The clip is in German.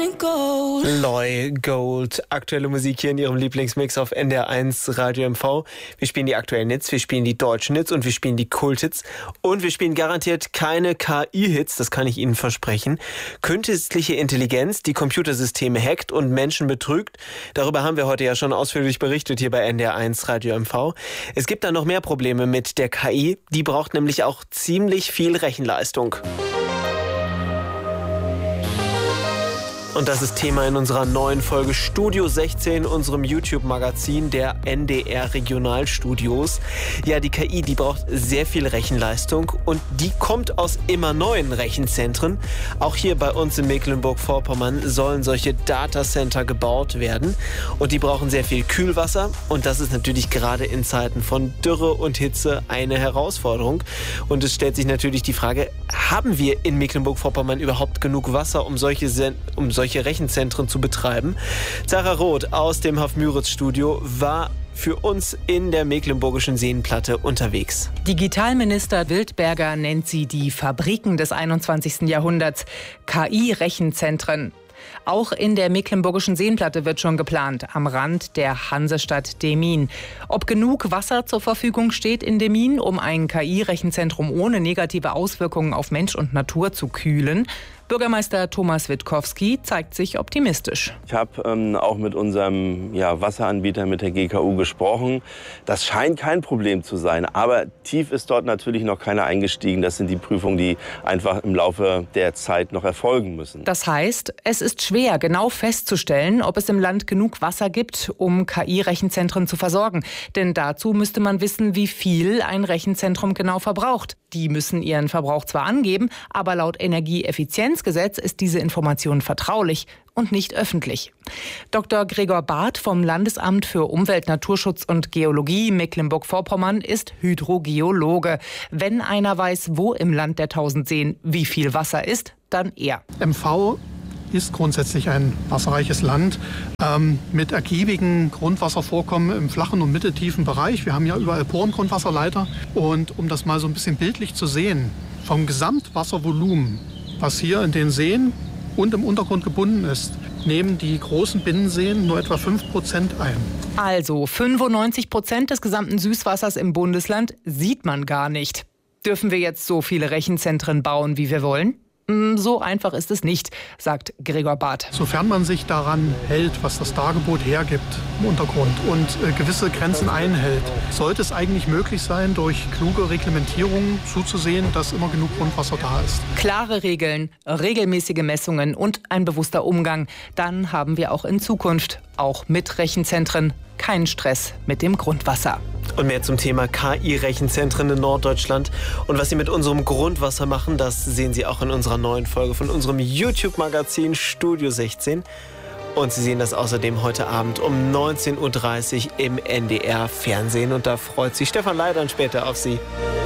Loy Gold, aktuelle Musik hier in ihrem Lieblingsmix auf NDR1 Radio MV. Wir spielen die aktuellen Hits, wir spielen die deutschen Hits und wir spielen die Kult-Hits. Und wir spielen garantiert keine KI-Hits, das kann ich Ihnen versprechen. Künstliche Intelligenz, die Computersysteme hackt und Menschen betrügt. Darüber haben wir heute ja schon ausführlich berichtet hier bei NDR1 Radio MV. Es gibt da noch mehr Probleme mit der KI. Die braucht nämlich auch ziemlich viel Rechenleistung. Und das ist Thema in unserer neuen Folge Studio 16, unserem YouTube-Magazin der NDR Regionalstudios. Ja, die KI, die braucht sehr viel Rechenleistung und die kommt aus immer neuen Rechenzentren. Auch hier bei uns in Mecklenburg-Vorpommern sollen solche Datacenter gebaut werden. Und die brauchen sehr viel Kühlwasser. Und das ist natürlich gerade in Zeiten von Dürre und Hitze eine Herausforderung. Und es stellt sich natürlich die Frage, haben wir in Mecklenburg-Vorpommern überhaupt genug Wasser, um solche Rechenzentren zu betreiben? Sarah Roth aus dem Hof-Müritz-Studio war für uns in der Mecklenburgischen Seenplatte unterwegs. Digitalminister Wildberger nennt sie die Fabriken des 21. Jahrhunderts, KI-Rechenzentren. Auch in der Mecklenburgischen Seenplatte wird schon geplant, am Rand der Hansestadt Demmin. Ob genug Wasser zur Verfügung steht in Demmin, um ein KI-Rechenzentrum ohne negative Auswirkungen auf Mensch und Natur zu kühlen? Bürgermeister Thomas Witkowski zeigt sich optimistisch. Ich habe auch mit unserem Wasseranbieter, mit der GKU gesprochen. Das scheint kein Problem zu sein, aber tief ist dort natürlich noch keiner eingestiegen. Das sind die Prüfungen, die einfach im Laufe der Zeit noch erfolgen müssen. Das heißt, es ist schwer, genau festzustellen, ob es im Land genug Wasser gibt, um KI-Rechenzentren zu versorgen. Denn dazu müsste man wissen, wie viel ein Rechenzentrum genau verbraucht. Die müssen ihren Verbrauch zwar angeben, aber laut Energieeffizienzgesetz ist diese Information vertraulich und nicht öffentlich. Dr. Gregor Barth vom Landesamt für Umwelt, Naturschutz und Geologie Mecklenburg-Vorpommern ist Hydrogeologe. Wenn einer weiß, wo im Land der 1000 Seen wie viel Wasser ist, dann er. MV ist grundsätzlich ein wasserreiches Land mit ergiebigen Grundwasservorkommen im flachen und mitteltiefen Bereich. Wir haben ja überall Porengrundwasserleiter. Und um das mal so ein bisschen bildlich zu sehen, vom Gesamtwasservolumen, was hier in den Seen und im Untergrund gebunden ist, nehmen die großen Binnenseen nur etwa 5% ein. Also 95% des gesamten Süßwassers im Bundesland sieht man gar nicht. Dürfen wir jetzt so viele Rechenzentren bauen, wie wir wollen? So einfach ist es nicht, sagt Gregor Barth. Sofern man sich daran hält, was das Dargebot hergibt im Untergrund und gewisse Grenzen einhält, sollte es eigentlich möglich sein, durch kluge Reglementierung zuzusehen, dass immer genug Grundwasser da ist. Klare Regeln, regelmäßige Messungen und ein bewusster Umgang. Dann haben wir auch in Zukunft, auch mit Rechenzentren, keinen Stress mit dem Grundwasser. Und mehr zum Thema KI-Rechenzentren in Norddeutschland und was sie mit unserem Grundwasser machen, das sehen Sie auch in unserer neuen Folge von unserem YouTube-Magazin Studio 16. Und Sie sehen das außerdem heute Abend um 19:30 Uhr im NDR Fernsehen. Und da freut sich Stefan Leidern später auf Sie.